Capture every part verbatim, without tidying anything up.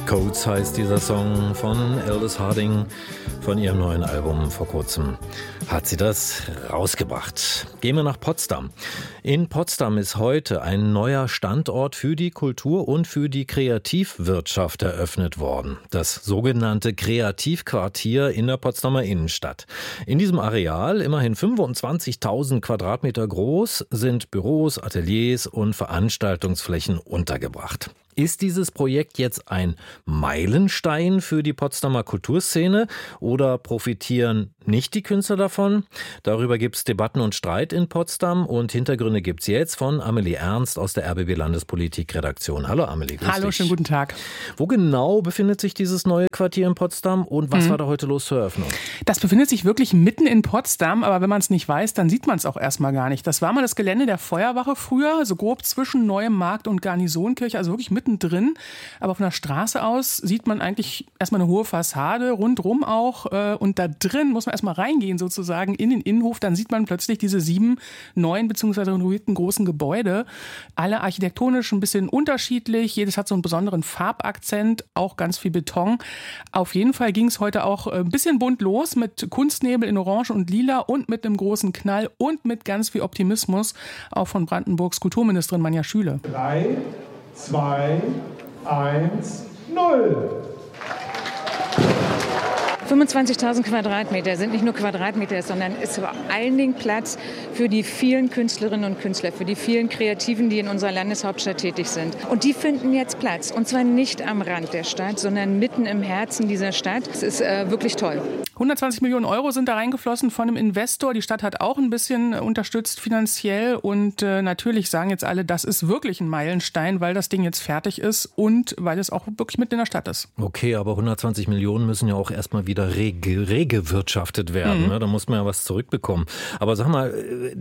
Codes heißt dieser Song von Aldous Harding. Von ihrem neuen Album vor kurzem hat sie das rausgebracht. Gehen wir nach Potsdam. In Potsdam ist heute ein neuer Standort für die Kultur und für die Kreativwirtschaft eröffnet worden. Das sogenannte Kreativquartier in der Potsdamer Innenstadt. In diesem Areal, immerhin fünfundzwanzigtausend Quadratmeter groß, sind Büros, Ateliers und Veranstaltungsflächen untergebracht. Ist dieses Projekt jetzt ein Meilenstein für die Potsdamer Kulturszene oder profitieren nicht die Künstler davon? Darüber gibt es Debatten und Streit in Potsdam und Hintergründe gibt es jetzt von Amelie Ernst aus der R B B Landespolitik-Redaktion. Hallo Amelie, grüß Hallo, dich. schönen guten Tag. Wo genau befindet sich dieses neue Quartier in Potsdam und was mhm. war da heute los zur Eröffnung? Das befindet sich wirklich mitten in Potsdam, aber wenn man es nicht weiß, dann sieht man es auch erstmal gar nicht. Das war mal das Gelände der Feuerwache früher, so grob zwischen Neuem Markt und Garnisonkirche, also wirklich mitten drin. Aber von der Straße aus sieht man eigentlich erstmal eine hohe Fassade, rundrum auch. Und da drin muss man erstmal reingehen sozusagen in den Innenhof. Dann sieht man plötzlich diese sieben neuen bzw. renovierten großen Gebäude. Alle architektonisch ein bisschen unterschiedlich. Jedes hat so einen besonderen Farbakzent, auch ganz viel Beton. Auf jeden Fall ging es heute auch ein bisschen bunt los mit Kunstnebel in Orange und Lila und mit einem großen Knall und mit ganz viel Optimismus, auch von Brandenburgs Kulturministerin Manja Schüle. Drei, zwei, eins, null. fünfundzwanzigtausend Quadratmeter sind nicht nur Quadratmeter, sondern ist vor allen Dingen Platz für die vielen Künstlerinnen und Künstler, für die vielen Kreativen, die in unserer Landeshauptstadt tätig sind. Und die finden jetzt Platz. Und zwar nicht am Rand der Stadt, sondern mitten im Herzen dieser Stadt. Es ist äh, wirklich toll. hundertzwanzig Millionen Euro sind da reingeflossen von einem Investor. Die Stadt hat auch ein bisschen unterstützt finanziell. Und äh, natürlich sagen jetzt alle, das ist wirklich ein Meilenstein, weil das Ding jetzt fertig ist und weil es auch wirklich mitten in der Stadt ist. Okay, aber hundertzwanzig Millionen müssen ja auch erstmal wieder rege, regewirtschaftet werden. Mhm. Ne? Da muss man ja was zurückbekommen. Aber sag mal,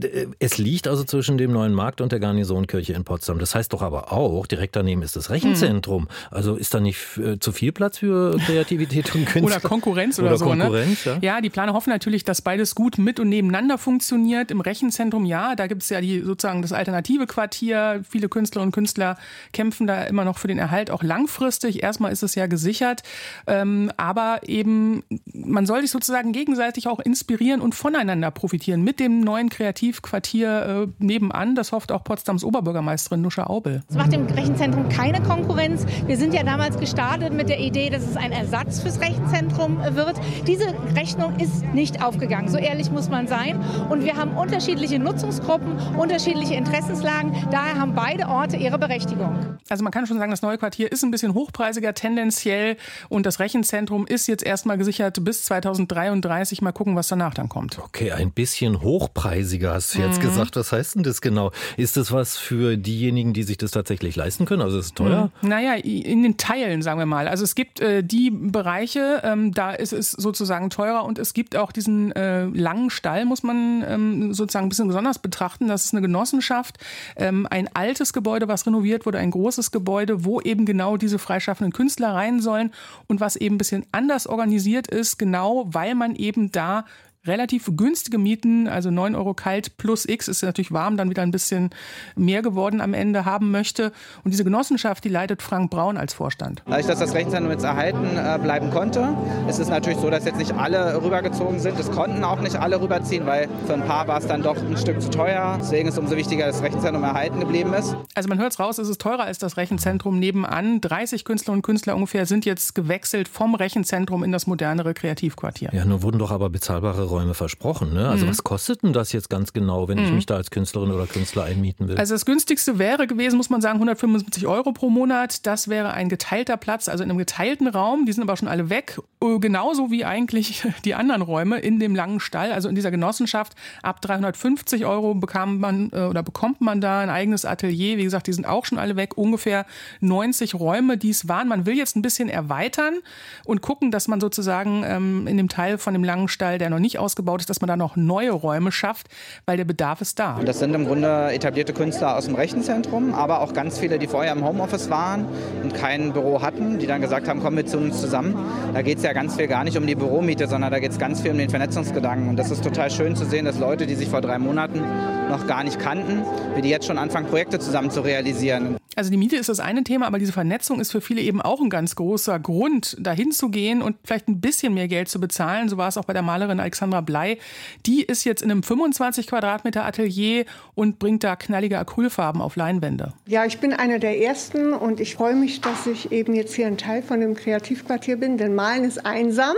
es liegt also zwischen dem Neuen Markt und der Garnisonkirche in Potsdam. Das heißt doch aber auch, direkt daneben ist das Rechenzentrum. Mhm. Also ist da nicht äh, zu viel Platz für Kreativität und Künstler? Oder Konkurrenz oder, oder so. Konkurrenz, ne? Ja? ja, die Planer hoffen natürlich, dass beides gut mit und nebeneinander funktioniert. Im Rechenzentrum, ja, da gibt es ja die, sozusagen das alternative Quartier. Viele Künstlerinnen und Künstler kämpfen da immer noch für den Erhalt, auch langfristig. Erstmal ist es ja gesichert. Ähm, aber eben man soll sich sozusagen gegenseitig auch inspirieren und voneinander profitieren mit dem neuen Kreativquartier äh, nebenan. Das hofft auch Potsdams Oberbürgermeisterin Nuscha Aubel. Es macht dem Rechenzentrum keine Konkurrenz. Wir sind ja damals gestartet mit der Idee, dass es ein Ersatz fürs Rechenzentrum wird. Diese Rechnung ist nicht aufgegangen, so ehrlich muss man sein. Und wir haben unterschiedliche Nutzungsgruppen, unterschiedliche Interessenslagen. Daher haben beide Orte ihre Berechtigung. Also man kann schon sagen, das neue Quartier ist ein bisschen hochpreisiger tendenziell und das Rechenzentrum ist jetzt erstmal gesichert bis zweitausenddreiunddreißig. Mal gucken, was danach dann kommt. Okay, ein bisschen hochpreisiger hast du jetzt mhm. gesagt. Was heißt denn das genau? Ist das was für diejenigen, die sich das tatsächlich leisten können? Also ist es teuer? Mhm. Naja, in den Teilen, sagen wir mal. Also es gibt äh, die Bereiche, ähm, da ist es sozusagen teurer und es gibt auch diesen äh, langen Stall, muss man ähm, sozusagen ein bisschen besonders betrachten. Das ist eine Genossenschaft, ähm, ein altes Gebäude, was renoviert wurde, ein großes Gebäude, wo eben genau diese freischaffenden Künstler rein sollen und was eben ein bisschen anders organisiert ist, genau weil man eben da relativ günstige Mieten, also neun Euro kalt plus X, ist natürlich warm, dann wieder ein bisschen mehr geworden am Ende haben möchte. Und diese Genossenschaft, die leitet Frank Braun als Vorstand. Dadurch, dass das Rechenzentrum jetzt erhalten äh, bleiben konnte, ist es natürlich so, dass jetzt nicht alle rübergezogen sind. Es konnten auch nicht alle rüberziehen, weil für ein paar war es dann doch ein Stück zu teuer. Deswegen ist es umso wichtiger, dass das Rechenzentrum erhalten geblieben ist. Also man hört es raus, es ist teurer als das Rechenzentrum nebenan. dreißig Künstlerinnen und Künstler ungefähr sind jetzt gewechselt vom Rechenzentrum in das modernere Kreativquartier. Ja, nun wurden doch aber bezahlbare Räume versprochen. Ne? Also mhm. was kostet denn das jetzt ganz genau, wenn mhm. ich mich da als Künstlerin oder Künstler einmieten will? Also das günstigste wäre gewesen, muss man sagen, hundertfünfundsiebzig Euro pro Monat. Das wäre ein geteilter Platz, also in einem geteilten Raum. Die sind aber schon alle weg. Genauso wie eigentlich die anderen Räume in dem langen Stall, also in dieser Genossenschaft. Ab dreihundertfünfzig Euro bekam man oder bekommt man da ein eigenes Atelier. Wie gesagt, die sind auch schon alle weg. Ungefähr neunzig Räume, die es waren. Man will jetzt ein bisschen erweitern und gucken, dass man sozusagen ähm, in dem Teil von dem langen Stall, der noch nicht ausgebaut ist, dass man da noch neue Räume schafft, weil der Bedarf ist da. Das sind im Grunde etablierte Künstler aus dem Rechenzentrum, aber auch ganz viele, die vorher im Homeoffice waren und kein Büro hatten, die dann gesagt haben, kommen wir zu uns zusammen. Da geht es ja ganz viel gar nicht um die Büromiete, sondern da geht es ganz viel um den Vernetzungsgedanken. Und das ist total schön zu sehen, dass Leute, die sich vor drei Monaten noch gar nicht kannten, wie die jetzt schon anfangen, Projekte zusammen zu realisieren. Also die Miete ist das eine Thema, aber diese Vernetzung ist für viele eben auch ein ganz großer Grund, dahin zu gehen und vielleicht ein bisschen mehr Geld zu bezahlen. So war es auch bei der Malerin Alexandra Bley. Die ist jetzt in einem fünfundzwanzig Quadratmeter Atelier und bringt da knallige Acrylfarben auf Leinwände. Ja, ich bin einer der Ersten und ich freue mich, dass ich eben jetzt hier ein Teil von dem Kreativquartier bin, denn Malen ist einsam.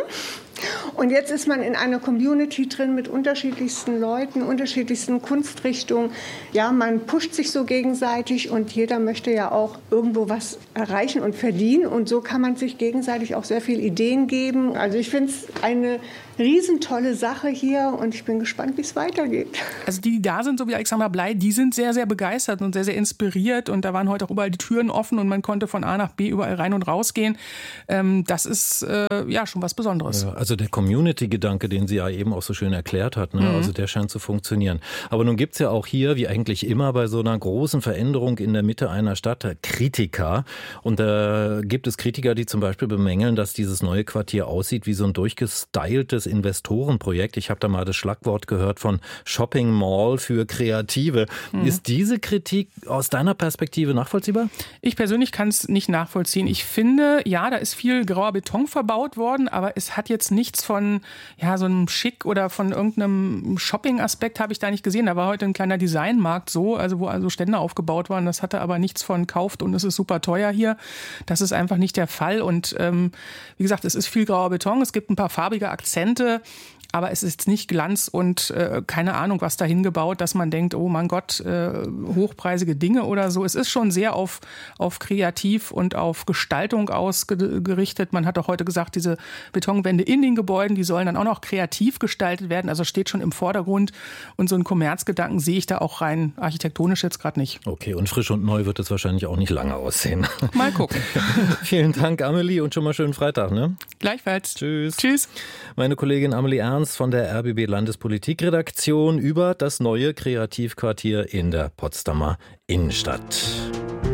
Und jetzt ist man in einer Community drin mit unterschiedlichsten Leuten, unterschiedlichsten Kunstrichtungen. Ja, man pusht sich so gegenseitig und jeder möchte ja auch irgendwo was erreichen und verdienen. Und so kann man sich gegenseitig auch sehr viele Ideen geben. Also ich finde es eine riesentolle Sache hier und ich bin gespannt, wie es weitergeht. Also die, die da sind, so wie Alexandra Bley, die sind sehr, sehr begeistert und sehr, sehr inspiriert. Und da waren heute auch überall die Türen offen und man konnte von A nach B überall rein und raus gehen. Ähm, das ist äh, ja schon was Besonderes. Ja, also der Community-Gedanke, den sie ja eben auch so schön erklärt hat, ne? Mhm. Also der scheint zu funktionieren. Aber nun gibt's ja auch hier, wie eigentlich immer bei so einer großen Veränderung in der Mitte einer Stadt, Kritiker. Und da gibt es Kritiker, die zum Beispiel bemängeln, dass dieses neue Quartier aussieht wie so ein durchgestyltes Investorenprojekt. Ich habe da mal das Schlagwort gehört von Shopping Mall für Kreative. Mhm. Ist diese Kritik aus deiner Perspektive nachvollziehbar? Ich persönlich kann es nicht nachvollziehen. Ich finde, ja, da ist viel grauer Beton verbaut worden, aber es hat jetzt nichts von ja, so einem Schick oder von irgendeinem Shopping-Aspekt habe ich da nicht gesehen. Da war heute ein kleiner Designmarkt so, also wo also Stände aufgebaut waren. Das hatte aber nichts von kauft und es ist super teuer hier. Das ist einfach nicht der Fall. Und ähm, wie gesagt, es ist viel grauer Beton. Es gibt ein paar farbige Akzente. Aber es ist nicht Glanz und äh, keine Ahnung, was dahin gebaut, dass man denkt, oh mein Gott, äh, hochpreisige Dinge oder so. Es ist schon sehr auf, auf Kreativ und auf Gestaltung ausgerichtet. Man hat auch heute gesagt, diese Betonwände in den Gebäuden, die sollen dann auch noch kreativ gestaltet werden. Also steht schon im Vordergrund. Und so einen Kommerzgedanken sehe ich da auch rein architektonisch jetzt gerade nicht. Okay, und frisch und neu wird es wahrscheinlich auch nicht lange aussehen. Mal gucken. Vielen Dank, Amelie, und schon mal schönen Freitag. Ne? Gleichfalls. Tschüss. Tschüss. Meine Kollegin Amelie Ernst von der R B B Landespolitikredaktion über das neue Kreativquartier in der Potsdamer Innenstadt.